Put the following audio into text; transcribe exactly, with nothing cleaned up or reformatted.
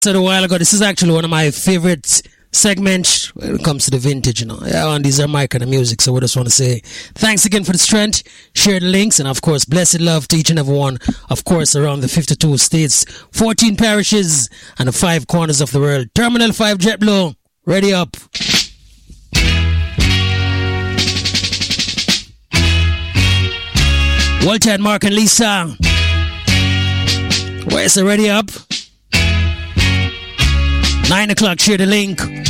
said a while ago, this is actually one of my favorite segments when it comes to the vintage, you know. Yeah, and these are my kind of music, so we just want to say thanks again for the strength, share the links, and of course, blessed love to each and every one, of course, around the fifty-two states, fourteen parishes, and the five corners of the world. Terminal five JetBlue, ready up. Walter and Mark and Lisa, where's the ready up? Nine o'clock, share the link.